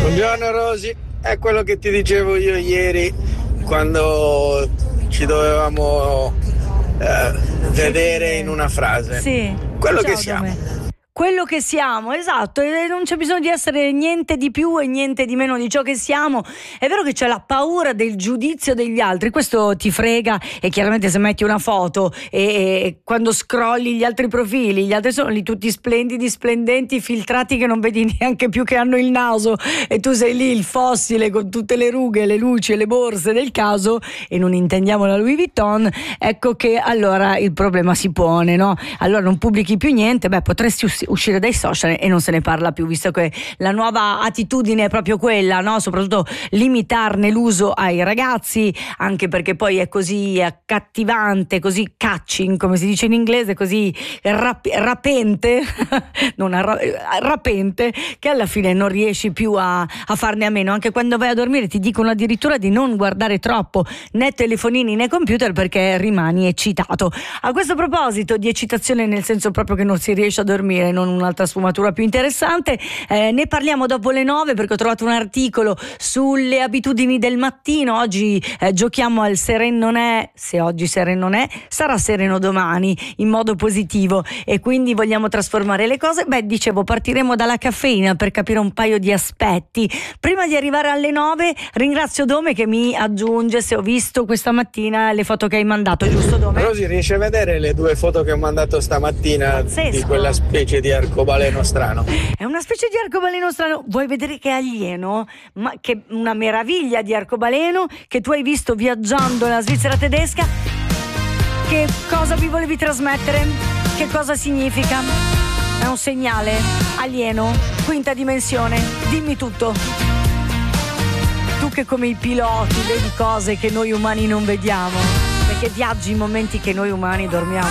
Buongiorno Rosy, è quello che ti dicevo io ieri quando ci dovevamo vedere in una frase. Sì. Quello Ciao, che siamo. Dome. Quello che siamo, esatto, e non c'è bisogno di essere niente di più e niente di meno di ciò che siamo. È vero che c'è la paura del giudizio degli altri, questo ti frega, e chiaramente se metti una foto e quando scrolli gli altri profili, gli altri sono lì tutti splendidi, splendenti, filtrati che non vedi neanche più che hanno il naso, e tu sei lì il fossile con tutte le rughe, le luci e le borse del caso, e non intendiamo la Louis Vuitton. Ecco che allora il problema si pone, no? Allora non pubblichi più niente, potresti uscire dai social e non se ne parla più, visto che la nuova attitudine è proprio quella, no? Soprattutto limitarne l'uso ai ragazzi, anche perché poi è così accattivante, così catching, come si dice in inglese, così rapente rapente, che alla fine non riesci più a farne a meno. Anche quando vai a dormire ti dicono addirittura di non guardare troppo né telefonini né computer, perché rimani eccitato. A questo proposito di eccitazione, nel senso proprio che non si riesce a dormire, non un'altra sfumatura più interessante, ne parliamo dopo le 9, perché ho trovato un articolo sulle abitudini del mattino. Oggi giochiamo al sereno non è, se oggi sereno non è, sarà sereno domani, in modo positivo, e quindi vogliamo trasformare le cose. Dicevo, partiremo dalla caffeina per capire un paio di aspetti. Prima di arrivare alle 9 ringrazio Dome che mi aggiunge se ho visto questa mattina le foto che hai mandato, giusto Dome? Rosy, riesci a vedere le 2 foto che ho mandato stamattina? Pazzesco. Di quella specie di arcobaleno strano? È una specie di arcobaleno strano. Vuoi vedere che alieno? Ma che una meraviglia di arcobaleno che tu hai visto viaggiando nella Svizzera tedesca. Che cosa vi volevi trasmettere? Che cosa significa? È un segnale alieno, quinta dimensione. Dimmi tutto. Tu che come i piloti vedi cose che noi umani non vediamo, perché viaggi in momenti che noi umani dormiamo.